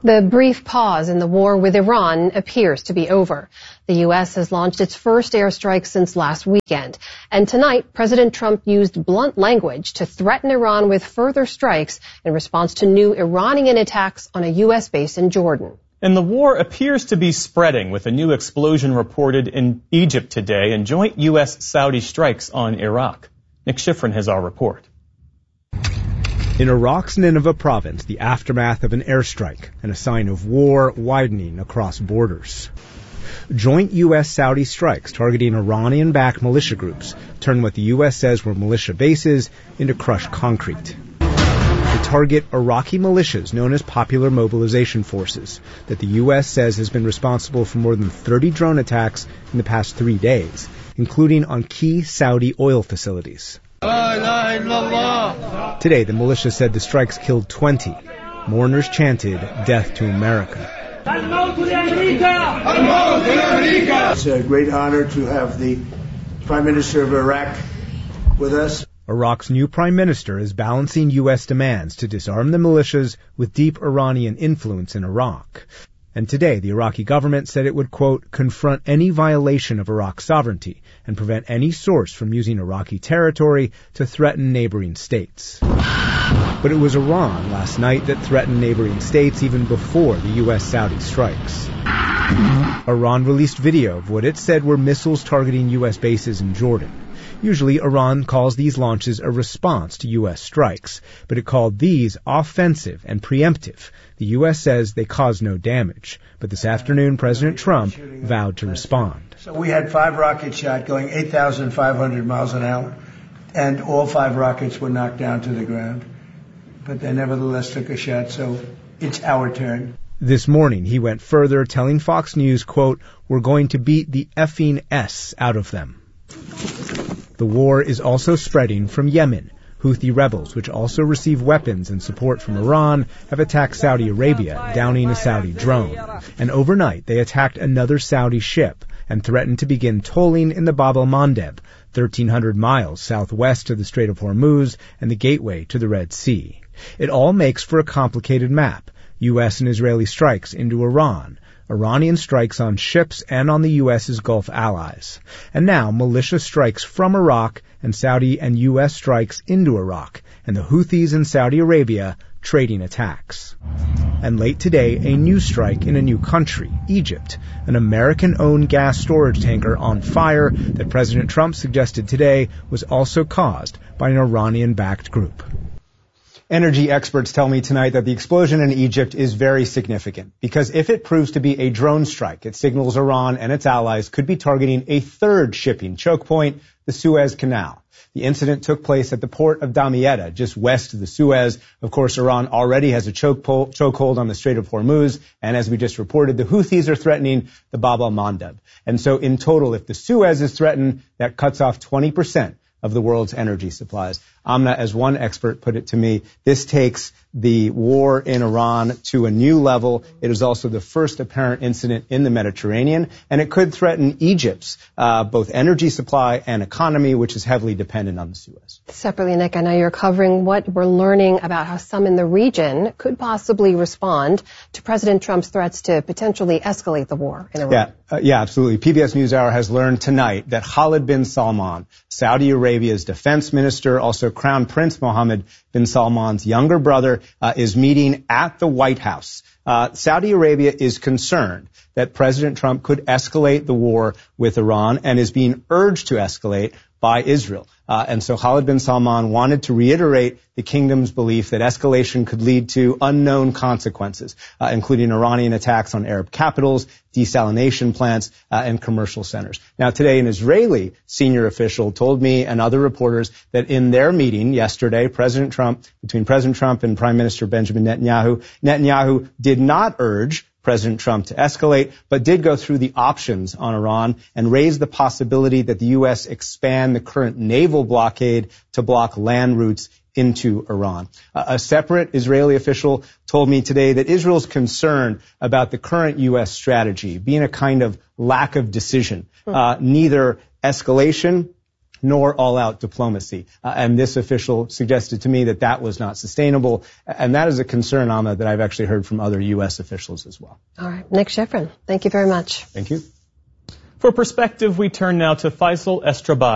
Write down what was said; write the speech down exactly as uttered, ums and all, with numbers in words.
The brief pause in the war with Iran appears to be over. The U S has launched its first airstrike since last weekend. And tonight, President Trump used blunt language to threaten Iran with further strikes in response to new Iranian attacks on a U S base in Jordan. And the war appears to be spreading, with a new explosion reported in Egypt today and joint U S Saudi strikes on Iraq. Nick Schifrin has our report. In Iraq's Nineveh province, the aftermath of an airstrike and a sign of war widening across borders. Joint U S Saudi strikes targeting Iranian-backed militia groups turned what the U S says were militia bases into crushed concrete. They target Iraqi militias known as Popular Mobilization Forces that the U S says has been responsible for more than thirty drone attacks in the past three days, including on key Saudi oil facilities. Today, the militia said the strikes killed twenty. Mourners chanted, "Death to America." It's a great honor to have the Prime Minister of Iraq with us. Iraq's new prime minister is balancing U S demands to disarm the militias with deep Iranian influence in Iraq. And today, the Iraqi government said it would, quote, confront any violation of Iraq's sovereignty and prevent any source from using Iraqi territory to threaten neighboring states. But it was Iran last night that threatened neighboring states even before the U S Saudi strikes. Iran released video of what it said were missiles targeting U S bases in Jordan. Usually, Iran calls these launches a response to U S strikes, but it called these offensive and preemptive. The U S says they caused no damage, but this afternoon, President Trump vowed to respond. So we had five rockets shot going eight thousand five hundred miles an hour, and all five rockets were knocked down to the ground. But they nevertheless took a shot, so it's our turn. This morning, he went further, telling Fox News, quote, "We're going to beat the effing S out of them." The war is also spreading from Yemen. Houthi rebels, which also receive weapons and support from Iran, have attacked Saudi Arabia, downing a Saudi drone. And overnight, they attacked another Saudi ship and threatened to begin tolling in the Bab el-Mandeb, thirteen hundred miles southwest of the Strait of Hormuz and the gateway to the Red Sea. It all makes for a complicated map. U S and Israeli strikes into Iran, Iranian strikes on ships and on the U S's Gulf allies. And now militia strikes from Iraq and Saudi and U S strikes into Iraq, and the Houthis in Saudi Arabia trading attacks. And late today, a new strike in a new country, Egypt, an American-owned gas storage tanker on fire that President Trump suggested today was also caused by an Iranian-backed group. Energy experts tell me tonight that the explosion in Egypt is very significant because if it proves to be a drone strike, it signals Iran and its allies could be targeting a third shipping choke point, the Suez Canal. The incident took place at the port of Damietta, just west of the Suez. Of course, Iran already has a choke chokehold on the Strait of Hormuz, and as we just reported, the Houthis are threatening the Bab el-Mandeb. And so in total, if the Suez is threatened, that cuts off twenty percent of the world's energy supplies. Amna, as one expert put it to me, this takes the war in Iran to a new level. It is also the first apparent incident in the Mediterranean, and it could threaten Egypt's uh, both energy supply and economy, which is heavily dependent on the Suez. Separately, Nick, I know you're covering what we're learning about how some in the region could possibly respond to President Trump's threats to potentially escalate the war in Iran. Yeah, uh, yeah, absolutely. P B S NewsHour has learned tonight that Khalid bin Salman, Saudi Arabia's defense minister, also Crown Prince Mohammed bin Salman's younger brother, uh, is meeting at the White House. Uh, Saudi Arabia is concerned that President Trump could escalate the war with Iran and is being urged to escalate by Israel. Uh, and so Khalid bin Salman wanted to reiterate the kingdom's belief that escalation could lead to unknown consequences, uh, including Iranian attacks on Arab capitals, desalination plants, uh, and commercial centers. Now, today, an Israeli senior official told me and other reporters that in their meeting yesterday, President Trump, between President Trump and Prime Minister Benjamin Netanyahu, Netanyahu did not urge President Trump to escalate, but did go through the options on Iran and raise the possibility that the U S expand the current naval blockade to block land routes into Iran. Uh, a separate Israeli official told me today that Israel's concerned about the current U S strategy being a kind of lack of decision, uh, neither escalation nor all-out diplomacy. Uh, and this official suggested to me that that was not sustainable. And that is a concern, Amma, that I've actually heard from other U S officials as well. All right. Nick Schifrin, thank you very much. Thank you. For perspective, we turn now to Faisal Estrabadi.